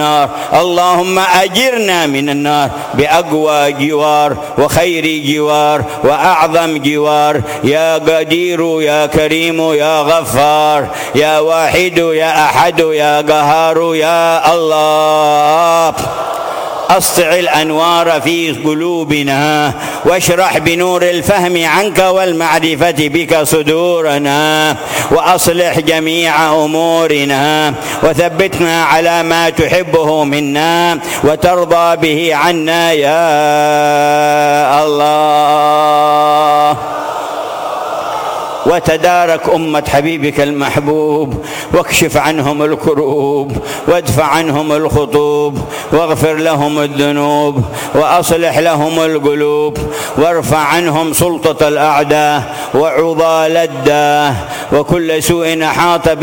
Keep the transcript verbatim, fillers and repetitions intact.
اللهم أجرنا من النار بأقوى جوار وخير جوار وأعظم جوار، يا قدير يا كريم يا غفار، يا واحد يا أحد يا قهار يا الله. أسطع الأنوار في قلوبنا واشرح بنور الفهم عنك والمعرفة بك صدورنا، وأصلح جميع أمورنا، وثبتنا على ما تحبه منا وترضى به عنا يا الله. وتدارك أمة حبيبك المحبوب، واكشف عنهم الكروب، وادفع عنهم الخطوب، واغفر لهم الذنوب، وأصلح لهم القلوب، وارفع عنهم سلطة الأعداء وعضال الداء وكل سوء أحاط